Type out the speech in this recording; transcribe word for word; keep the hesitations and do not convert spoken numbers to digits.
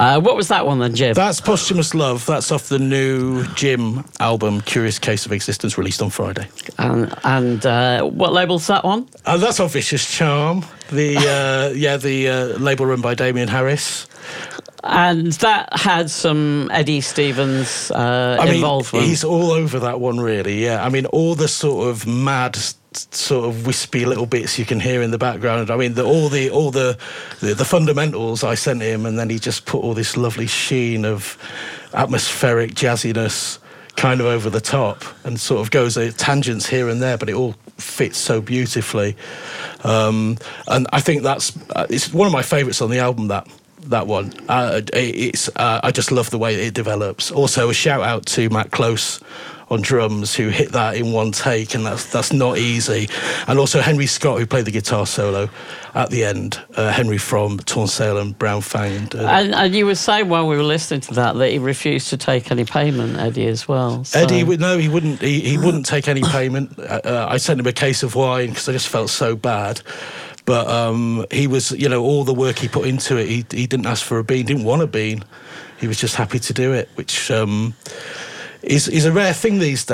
Uh, what was that one then, Jim? That's Posthumous Love. That's off the new Jim album, Curious Case of Existence, released on Friday. And, and uh, what label's that one? Uh, that's on Vicious Charm. The uh, yeah, the uh, label run by Damien Harris. And that had some Eddie Stevens uh, I mean, involvement. He's all over that one, really, yeah. I mean, all the sort of mad, sort of wispy little bits you can hear in the background. I mean, the, all the all the, the the fundamentals I sent him, and then he just put all this lovely sheen of atmospheric jazziness kind of over the top, and sort of goes at tangents here and there, but it all fits so beautifully. Um, and I think that's uh, it's one of my favourites on the album, that that one. Uh, it's uh, I just love the way it develops. Also, a shout out to Matt Close on drums, who hit that in one take, and that's that's not easy. And also Henry Scott, who played the guitar solo at the end. Uh, Henry from Torn Sail and Brown Fang. And, uh, and, and you were saying while we were listening to that that he refused to take any payment, Eddie, as well. So. Eddie, no, he wouldn't. He, he wouldn't take any payment. Uh, I sent him a case of wine because I just felt so bad. But um, he was, you know, all the work he put into it, he he didn't ask for a bean, didn't want a bean. He was just happy to do it, which um, is is a rare thing these days.